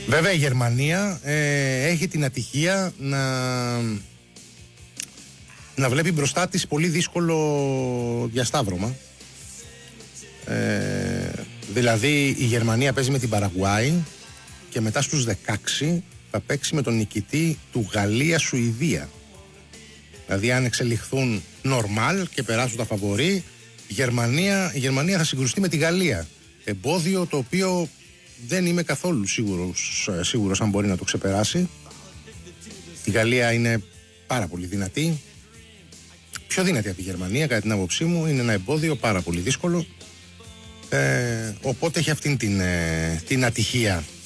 Βέβαια η Γερμανία έχει την ατυχία να βλέπει μπροστά της πολύ δύσκολο διασταύρωμα. Δηλαδή η Γερμανία παίζει με την Παραγουάη και μετά στους 16 θα παίξει με τον νικητή του Γαλλία-Σουηδία. Δηλαδή αν εξελιχθούν νορμάλ και περάσουν τα φαβορί, η Γερμανία θα συγκρουστεί με τη Γαλλία. Εμπόδιο το οποίο δεν είμαι καθόλου σίγουρος αν μπορεί να το ξεπεράσει. Η Γαλλία είναι πάρα πολύ δυνατή. Πιο δυνατή από τη Γερμανία κατά την άποψή μου. Είναι ένα εμπόδιο πάρα πολύ δύσκολο. Οπότε έχει αυτήν την ατυχία